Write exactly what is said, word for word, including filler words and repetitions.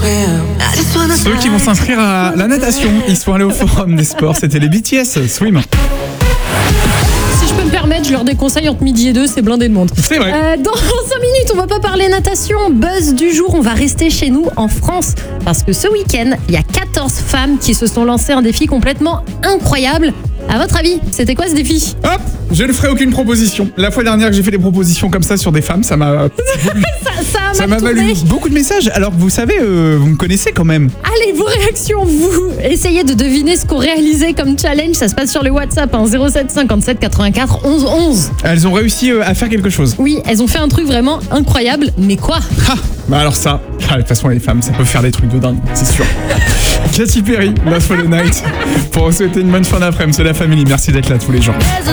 Ceux qui vont s'inscrire à la natation, ils sont allés au forum des sports, c'était les B T S, Swim. Si je peux me permettre, je leur déconseille entre midi et deux, c'est blindé de monde. C'est vrai. Euh, dans cinq minutes, on va pas parler natation. Buzz du jour, on va rester chez nous en France. Parce que ce week-end, il y a quatorze femmes qui se sont lancées un défi complètement incroyable. À votre avis, c'était quoi ce défi? Hop, je ne ferai aucune proposition. La fois dernière que j'ai fait des propositions comme ça sur des femmes, ça m'a Ça, ça a ça mal m'a tourné. valu beaucoup de messages. Alors que vous savez, euh, vous me connaissez quand même. Allez, vos réactions, vous essayez de deviner ce qu'on réalisait comme challenge. Ça se passe sur le WhatsApp, hein, zéro sept cinquante-sept quatre-vingt-quatre onze onze. Elles ont réussi euh, à faire quelque chose. Oui, elles ont fait un truc vraiment incroyable, mais quoi? Ah, bah alors ça, ah, de toute façon les femmes, ça peut faire des trucs de dingue, c'est sûr. Katy Perry, Last for the Night. Pour vous souhaiter une bonne fin d'après-midi, c'est la famille. Merci d'être là tous les jours.